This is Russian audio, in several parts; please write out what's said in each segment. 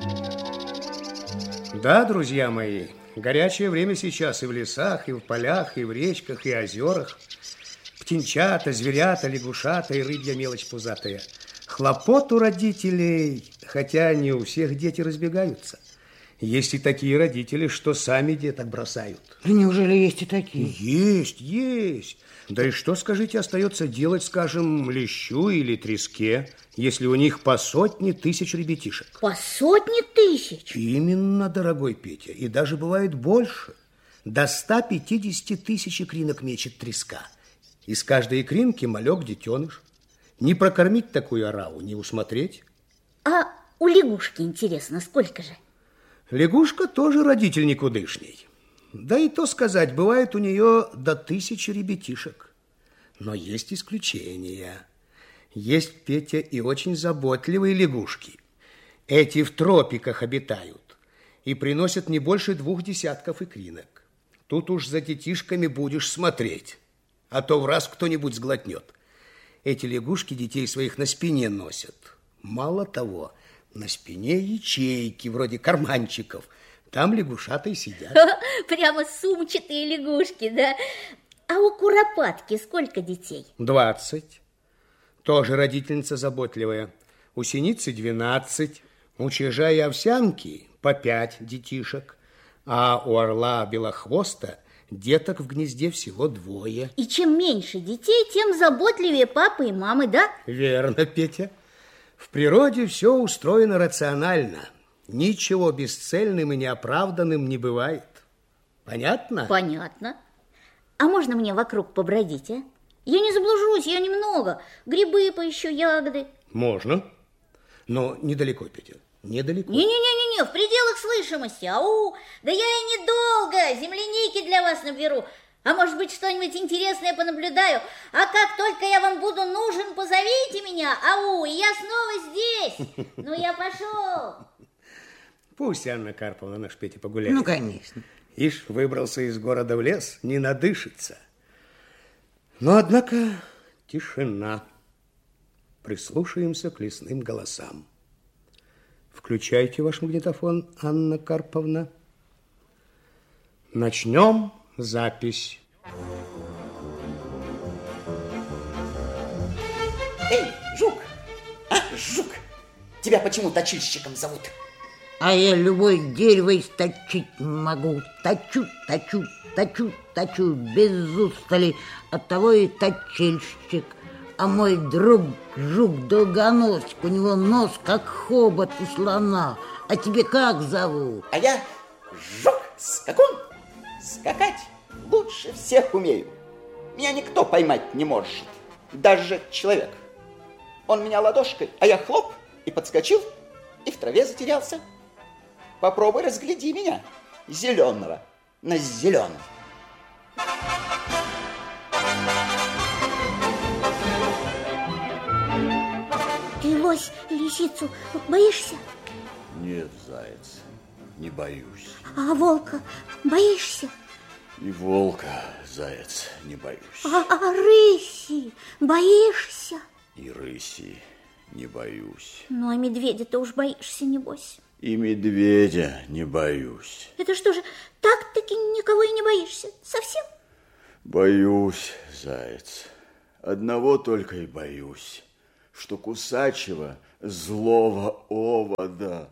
Да, друзья мои, горячее время сейчас и в лесах, и в полях, и в речках, и озерах. Птенчата, зверята, лягушата и рыбья мелочь пузатая. Хлопот у родителей, хотя не у всех дети разбегаются. Есть и такие родители, что сами деток бросают. Неужели есть и такие? Есть. Да и что, скажите, остается делать, скажем, лещу или треске, если у них по 100 тысяч ребятишек? По 100 тысяч? Именно, дорогой Петя, и даже бывает больше. До 150 тысяч икринок мечет треска. Из каждой икринки малек-детеныш. Не прокормить такую ораву, не усмотреть. А у лягушки, интересно, сколько же? Лягушка тоже родитель никудышний. Да и то сказать, бывает у нее до 1000 ребятишек. Но есть исключения. Есть, Петя, и очень заботливые лягушки. Эти в тропиках обитают и приносят не больше 2 десятков икринок. Тут уж за детишками будешь смотреть, а то в раз кто-нибудь сглотнет. Эти лягушки детей своих на спине носят. Мало того, на спине ячейки, вроде карманчиков. Там лягушата и сидят. Прямо сумчатые лягушки, да? А у куропатки сколько детей? 20. Тоже родительница заботливая. У синицы 12. У чижа и овсянки по 5 детишек. А у орла белохвоста деток в гнезде всего 2. И чем меньше детей, тем заботливее папы и мамы, да? Верно, Петя. В природе все устроено рационально. Ничего бесцельным и неоправданным не бывает. Понятно? Понятно. А можно мне вокруг побродить, а? Я не заблужусь, я немного. Грибы поищу, ягоды. Можно. Но недалеко, Петя, недалеко. Не-не-не, в пределах слышимости. Ау, да я и недолго земляники для вас наберу. А может быть, что-нибудь интересное понаблюдаю. А как только я вам буду нужен, позовите меня. Ау, и я снова здесь. Ну, я пошел. Пусть Анна Карповна наш Петя погуляет. Ну, конечно. Ишь, выбрался из города в лес, не надышится. Но, однако, тишина. Прислушаемся к лесным голосам. Включайте ваш магнитофон, Анна Карповна. Начнем запись. Эй, жук! Жук! Тебя почему точильщиком зовут? А я любое дерево источить могу. Точу, без устали. Оттого и точильщик. А мой друг жук-долгоносик, у него нос как хобот у слона. А тебе как зовут? А я жук-скакун. Скакать лучше всех умею. Меня никто поймать не может. Даже человек. Он меня ладошкой, а я хлоп и подскочил, и в траве затерялся. Попробуй разгляди меня, зеленого на зеленом. Ты, лось, лисицу боишься? Нет, заяц, не боюсь. А волка боишься? И волка, заяц, не боюсь. А рыси боишься? И рыси не боюсь. Ну, а медведя-то уж боишься, небось. И медведя не боюсь. Это что же, так-таки никого и не боишься? Совсем? Боюсь, заяц. Одного только и боюсь, что кусачего злого овода.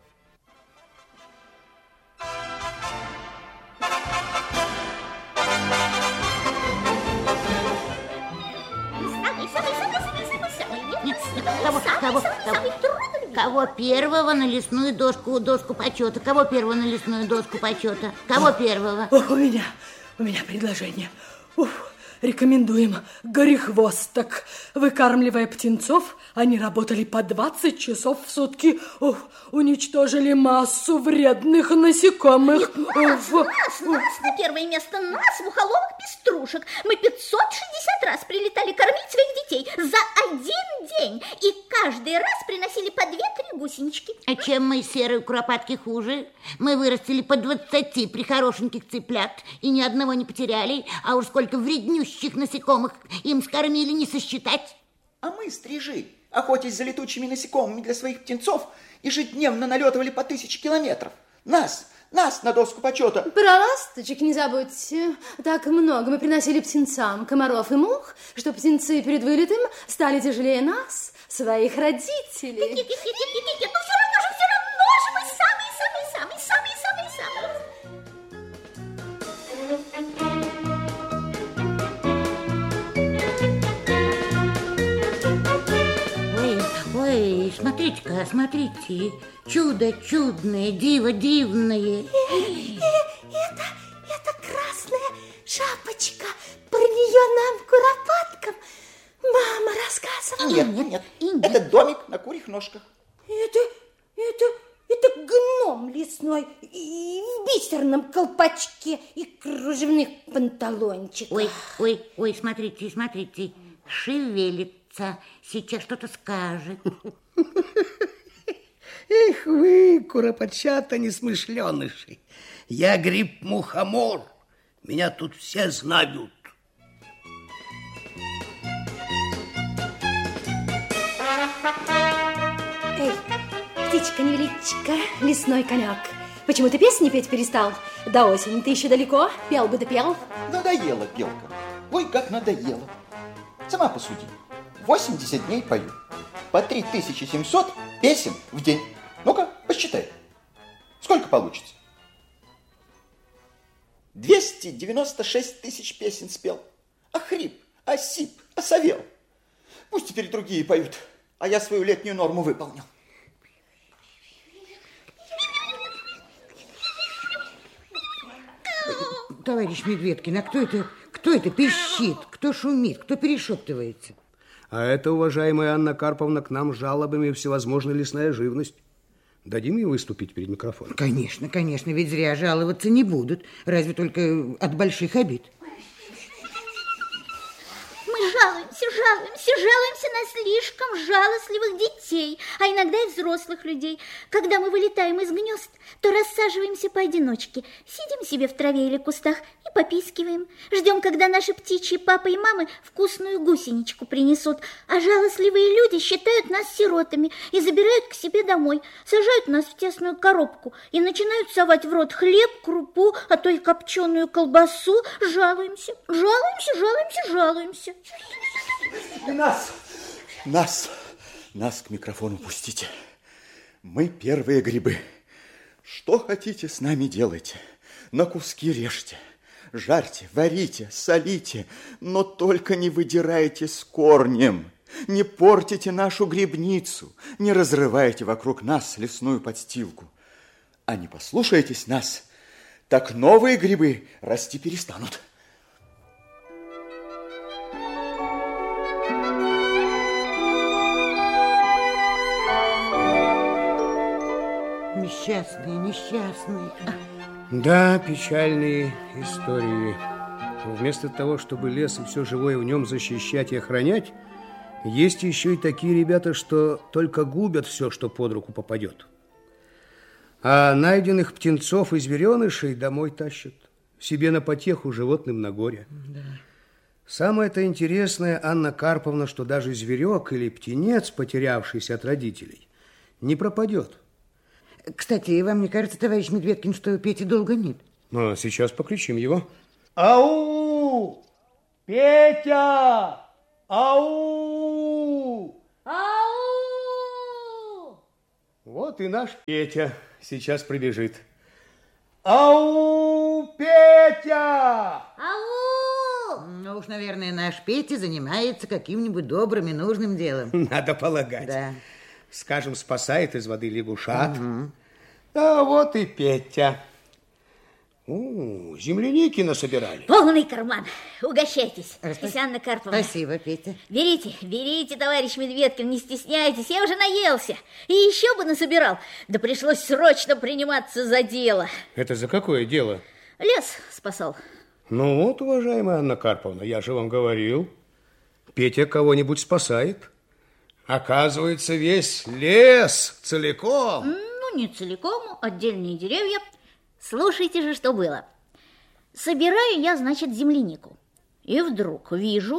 Кого первого на лесную доску почета? Кого первого на лесную доску почета? Кого первого? У меня предложение. Рекомендуем горехвосток. Выкармливая птенцов, они работали по 20 часов в сутки. Уничтожили массу вредных насекомых. Нас на первое место, нас, мухоловых пеструшек. Мы 560 раз прилетали кормить своих детей за один день. И каждый раз приносили по 2-3 гусенички. А чем мы, серые куропатки, хуже? Мы вырастили по 20 прихорошеньких цыплят и ни одного не потеряли. А уж сколько вреднющих насекомых им скормили, не сосчитать. А мы, стрижи, охотясь за летучими насекомыми для своих птенцов, ежедневно налетывали по 1000 километров. Нас на доску почета. Про ласточек не забудьте. Так много мы приносили птенцам комаров и мух, что птенцы перед вылетом стали тяжелее нас, своих родителей. Нет, ну все равно же мы самые-самые-самые. Ой, смотрите-ка, смотрите. Чудо чудное, диво дивное. Это красная шапочка. Про нее нам, куропаткам, мама рассказывала. Нет. Это домик на курьих ножках. Это гном лесной и в бисерном колпачке и кружевных панталончиках. Ой, смотрите, шевелится, сейчас что-то скажет. Эх вы, куропатчата несмышленыши. Я гриб-мухомор. Меня тут все знают. Эй, птичка-невеличка, лесной конек, почему ты песни петь перестал? До осени ты еще далеко, пел бы да пел. Надоело, белка. Ой, как надоело. Сама посуди. 80 дней пою. По 3700 песен в день. Ну-ка, посчитай. Сколько получится? 296 тысяч песен спел. Охрип, осип, осовел. Пусть теперь другие поют, а я свою летнюю норму выполнил. Товарищ Медведкин, а кто это пищит? Кто шумит? Кто перешептывается? А это, уважаемая Анна Карповна, к нам с жалобами всевозможная лесная живность. Дадим ей выступить перед микрофоном? Конечно, ведь зря жаловаться не будут. Разве только от больших обид. Мы жалуемся на слишком жалостливых детей, а иногда и взрослых людей. Когда мы вылетаем из гнезд, то рассаживаемся поодиночке, сидим себе в траве или кустах и попискиваем. Ждем, когда наши птичьи папа и мамы вкусную гусеничку принесут, а жалостливые люди считают нас сиротами и забирают к себе домой, сажают нас в тесную коробку и начинают совать в рот хлеб, крупу, а то и копченую колбасу. Жалуемся. Нас к микрофону пустите. Мы первые грибы. Что хотите с нами делайте. На куски режьте, жарьте, варите, солите, но только не выдирайте с корнем. Не портите нашу грибницу, не разрывайте вокруг нас лесную подстилку. А не послушаетесь нас, так новые грибы расти перестанут. Несчастные. Да, печальные истории. Вместо того, чтобы лес и все живое в нем защищать и охранять, есть еще и такие ребята, что только губят все, что под руку попадет. А найденных птенцов и зверенышей домой тащат. Себе на потеху, животным на горе. Да. Самое-то интересное, Анна Карповна, что даже зверек или птенец, потерявшийся от родителей, не пропадет. Кстати, вам не кажется, товарищ Медведкин, что Пети долго нет? Ну, сейчас покричим его. Ау! Петя! Ау! Ау! Вот и наш Петя сейчас прибежит. Ау, Петя! Ау! Ну уж, наверное, наш Петя занимается каким-нибудь добрым и нужным делом. Надо полагать. Да. Скажем, спасает из воды лягушат. А вот и Петя. Земляники насобирали. Полный карман. Угощайтесь, Спасибо. Анна Карповна. Спасибо, Петя. Берите, товарищ Медведкин, не стесняйтесь, я уже наелся. И еще бы насобирал. Да пришлось срочно приниматься за дело. Это за какое дело? Лес спасал. Ну вот, уважаемая Анна Карповна, я же вам говорил, Петя кого-нибудь спасает. Оказывается, весь лес целиком. Ну, не целиком, отдельные деревья. Слушайте же, что было. Собираю я, значит, землянику. И вдруг вижу,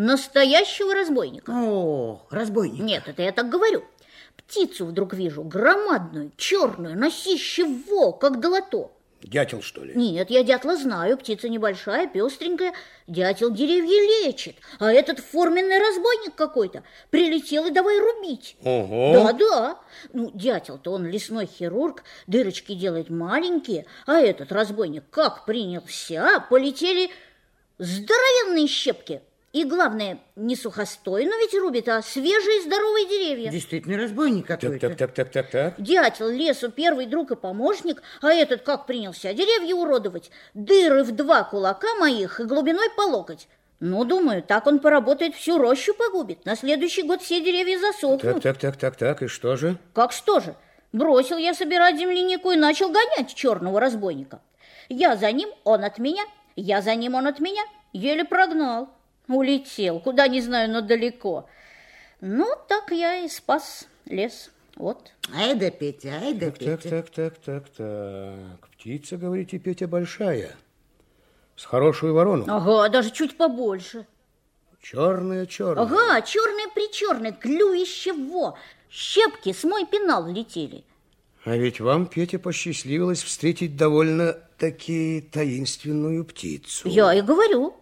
Настоящего разбойника. О, разбойник. Нет, это я так говорю. Птицу вдруг вижу, громадную, черную, носище во, как долото. Дятел, что ли? Нет, я дятла знаю, птица небольшая, пестренькая. Дятел деревья лечит, а этот форменный разбойник какой-то прилетел и давай рубить. Ого. Да-да. Ну, дятел-то он лесной хирург, дырочки делает маленькие, а этот разбойник как принялся, полетели здоровенные щепки. И главное, не сухостой, но ведь рубит, а свежие здоровые деревья. Действительно разбойник какой-то. Так. Дятел лесу первый друг и помощник, а этот как принялся деревья уродовать. Дыры в 2 кулака моих и глубиной по локоть. Ну, думаю, так он поработает, всю рощу погубит. На следующий год все деревья засохнут. Так, и что же? Как что же? Бросил я собирать землянику и начал гонять черного разбойника. Я за ним, он от меня, я за ним, он от меня. Еле прогнал. Улетел, куда не знаю, но далеко. Ну, так я и спас лес. Вот. Ай да Петя, ай да Петя. Так. Птица, говорите, Петя, большая. С хорошую ворону. Ага, даже чуть побольше. Черная. Ага, черная-причерная, клюище во. Щепки с мой пенал летели. А ведь вам, Петя, посчастливилось встретить довольно-таки таинственную птицу. Я и говорю.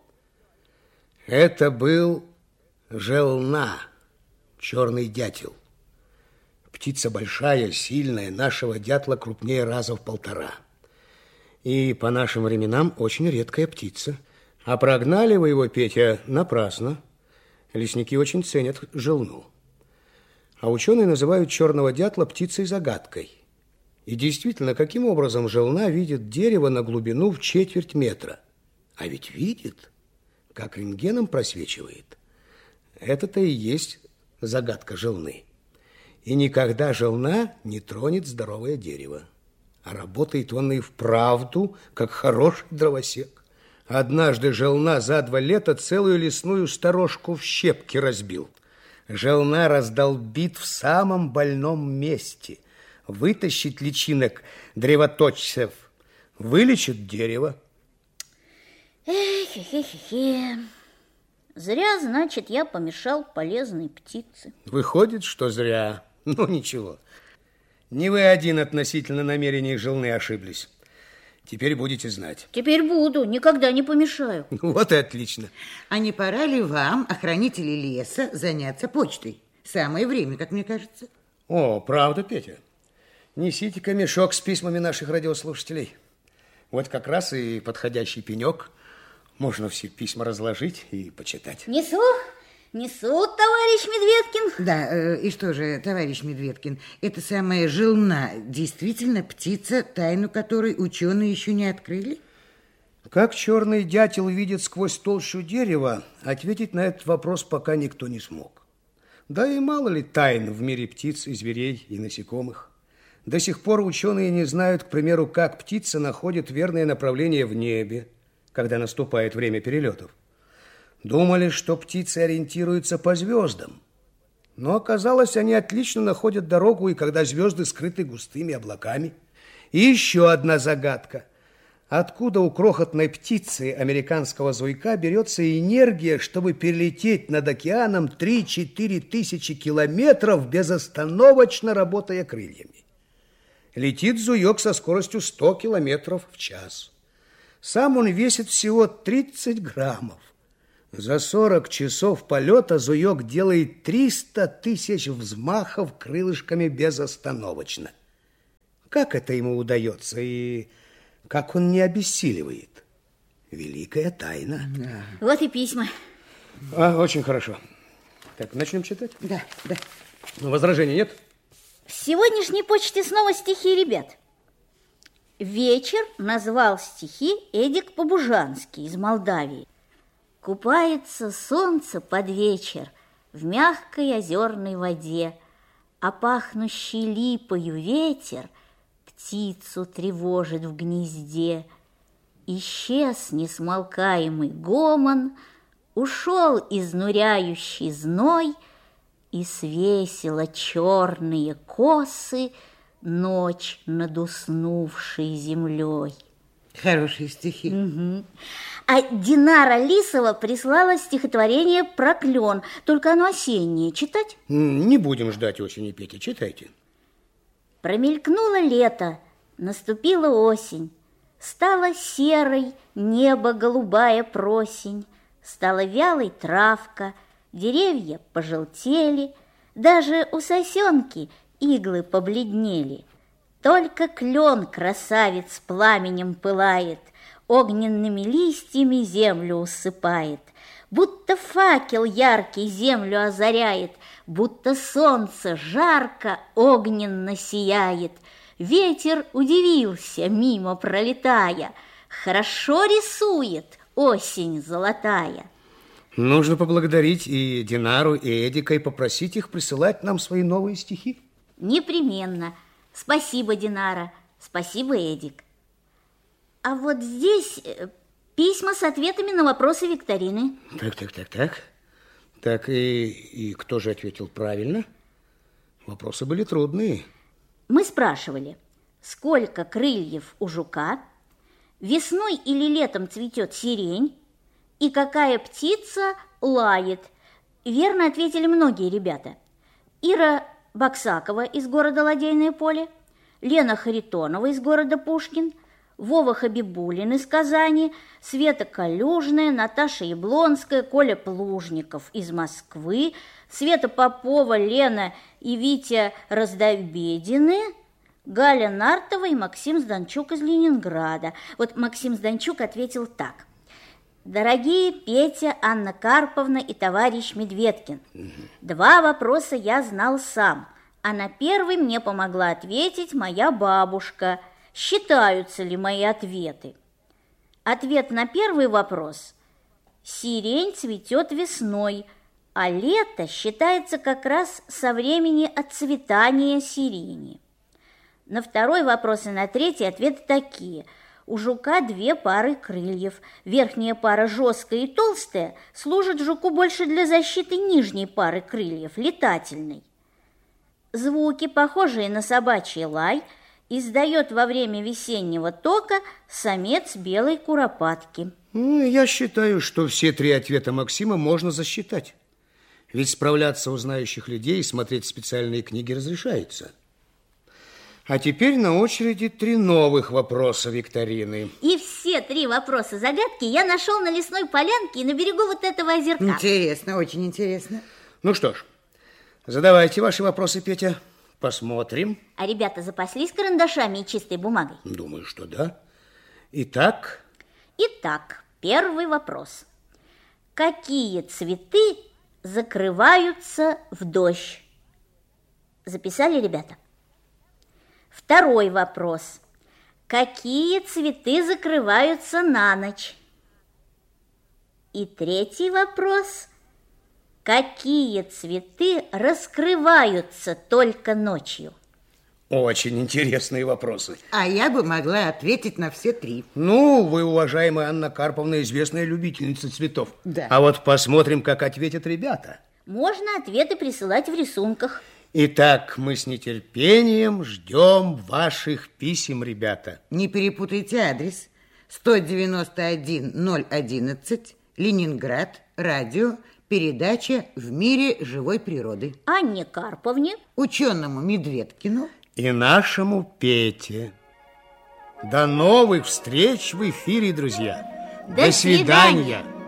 Это был желна, черный дятел. Птица большая, сильная, нашего дятла крупнее раза в 1,5. И по нашим временам очень редкая птица. А прогнали вы его, Петя, напрасно. Лесники очень ценят желну. А ученые называют черного дятла птицей-загадкой. И действительно, каким образом желна видит дерево на глубину в 1/4 метра? А ведь видит, как рентгеном просвечивает. Это-то и есть загадка желны. И никогда желна не тронет здоровое дерево. А работает он и вправду, как хороший дровосек. Однажды желна за 2 лета целую лесную сторожку в щепки разбил. Желна раздолбит в самом больном месте, вытащит личинок древоточцев, вылечит дерево. Эх. Зря, значит, я помешал полезной птице. Выходит, что зря. Ну, ничего. Не вы один относительно намерений желны ошиблись. Теперь будете знать. Теперь буду, никогда не помешаю. Вот и отлично. А не пора ли вам, охранители леса, заняться почтой? Самое время, как мне кажется. О, правда, Петя. Несите-ка мешок с письмами наших радиослушателей. Вот как раз и подходящий пенек. Можно все письма разложить и почитать. Несу, товарищ Медведкин. Да, и что же, товарищ Медведкин, эта самая желна действительно птица, тайну которой ученые еще не открыли? Как черный дятел видит сквозь толщу дерева, ответить на этот вопрос пока никто не смог. Да и мало ли тайн в мире птиц и зверей и насекомых. До сих пор ученые не знают, к примеру, как птица находит верное направление в небе, когда наступает время перелетов. Думали, что птицы ориентируются по звездам. Но оказалось, они отлично находят дорогу, и когда звезды скрыты густыми облаками. И еще одна загадка. Откуда у крохотной птицы американского зуйка берется энергия, чтобы перелететь над океаном 3-4 тысячи километров, безостановочно работая крыльями? Летит зуек со скоростью 100 километров в час. Сам он весит всего 30 граммов. За 40 часов полета зуек делает 300 тысяч взмахов крылышками безостановочно. Как это ему удается и как он не обессиливает? Великая тайна. Да. Вот и письма. Очень хорошо. Так, начнем читать? Да. Возражений нет? В сегодняшней почте снова стихи ребят. Вечер назвал стихи Эдик Побужанский из Молдавии. Купается солнце под вечер в мягкой озерной воде, а пахнущий липою ветер птицу тревожит в гнезде. Исчез несмолкаемый гомон, ушел изнуряющий зной, и свесила черные косы ночь над уснувшей землей. Хорошие стихи. А Динара Лисова прислала стихотворение про клен, только оно осеннее. Читать? Не будем ждать осени, Петя, читайте. Промелькнуло лето, наступила осень, стала серой небо голубая просень, стала вялой травка, деревья пожелтели, даже у сосенки иглы побледнели. Только клен, красавец, пламенем пылает, огненными листьями землю усыпает, будто факел яркий землю озаряет, будто солнце жарко огненно сияет. Ветер удивился, мимо пролетая, хорошо рисует осень золотая. Нужно поблагодарить и Динару, и Эдика, и попросить их присылать нам свои новые стихи. Непременно. Спасибо, Динара. Спасибо, Эдик. А вот здесь письма с ответами на вопросы викторины. Так. Так, и кто же ответил правильно? Вопросы были трудные. Мы спрашивали, сколько крыльев у жука, весной или летом цветет сирень, и какая птица лает. Верно ответили многие ребята. Ира Баксакова из города Ладейное поле, Лена Харитонова из города Пушкин, Вова Хабибулин из Казани, Света Калюжная, Наташа Яблонская, Коля Плужников из Москвы, Света Попова, Лена и Витя Раздобедины, Галя Нартова и Максим Зданчук из Ленинграда. Вот Максим Зданчук ответил так. Дорогие Петя, Анна Карповна и товарищ Медведкин, 2 вопроса я знал сам, а на первый мне помогла ответить моя бабушка. Считаются ли мои ответы? Ответ на первый вопрос. Сирень цветет весной, а лето считается как раз со времени отцветания сирени. На второй вопрос и на третий ответы такие. У жука 2 пары крыльев. Верхняя пара жесткая и толстая служит жуку больше для защиты нижней пары крыльев, летательной. Звуки, похожие на собачий лай, издает во время весеннего тока самец белой куропатки. Я считаю, что все 3 ответа Максима можно засчитать. Ведь справляться у знающих людей и смотреть специальные книги разрешается. А теперь на очереди 3 новых вопроса викторины. И все 3 вопроса загадки я нашел на лесной полянке и на берегу вот этого озерка. Интересно, очень интересно. Ну что ж, задавайте ваши вопросы, Петя. Посмотрим. А ребята запаслись карандашами и чистой бумагой? Думаю, что да. Итак, первый вопрос. Какие цветы закрываются в дождь? Записали, ребята? Второй вопрос. Какие цветы закрываются на ночь? И третий вопрос. Какие цветы раскрываются только ночью? очень интересные вопросы. А я бы могла ответить на все 3. Ну, вы, уважаемая Анна Карповна, известная любительница цветов. Да. А вот посмотрим, как ответят ребята. Можно ответы присылать в рисунках. Итак, мы с нетерпением ждем ваших писем, ребята. Не перепутайте адрес. 191-011, Ленинград, радио, передача «В мире живой природы». Анне Карповне, ученому Медведкину и нашему Пете. До новых встреч в эфире, друзья. До свидания.